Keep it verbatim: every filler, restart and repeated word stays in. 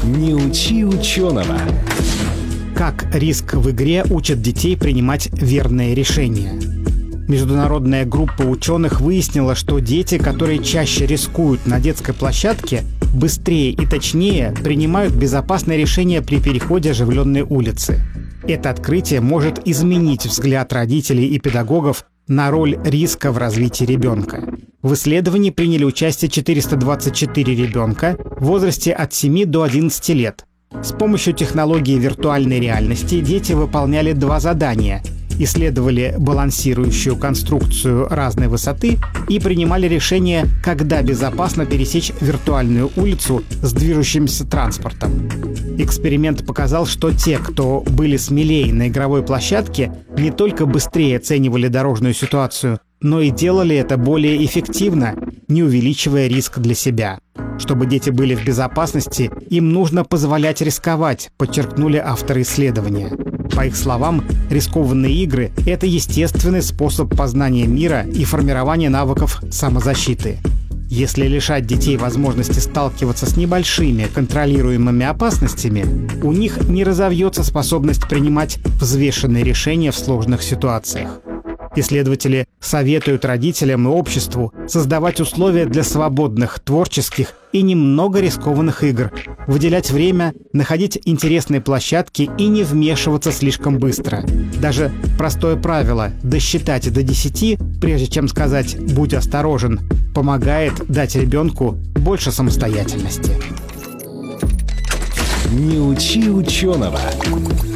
Не учи ученого. Как риск в игре учит детей принимать верные решения? Международная группа ученых выяснила, что дети, которые чаще рискуют на детской площадке, быстрее и точнее принимают безопасные решения при переходе оживленной улицы. Это открытие может изменить взгляд родителей и педагогов на роль риска в развитии ребенка. В исследовании приняли участие четыреста двадцать четыре ребенка в возрасте от семи до одиннадцати лет. С помощью технологии виртуальной реальности дети выполняли два задания: исследовали балансирующую конструкцию разной высоты и принимали решение, когда безопасно пересечь виртуальную улицу с движущимся транспортом. Эксперимент показал, что те, кто были смелее на игровой площадке, не только быстрее оценивали дорожную ситуацию, но и делали это более эффективно, не увеличивая риск для себя. Чтобы дети были в безопасности, им нужно позволять рисковать, подчеркнули авторы исследования. По их словам, рискованные игры – это естественный способ познания мира и формирования навыков самозащиты. Если лишать детей возможности сталкиваться с небольшими контролируемыми опасностями, у них не разовьется способность принимать взвешенные решения в сложных ситуациях. Исследователи советуют родителям и обществу создавать условия для свободных, творческих и немного рискованных игр, выделять время, находить интересные площадки и не вмешиваться слишком быстро. Даже простое правило «досчитать до десяти», прежде чем сказать «будь осторожен», помогает дать ребенку больше самостоятельности. Не учи ученого.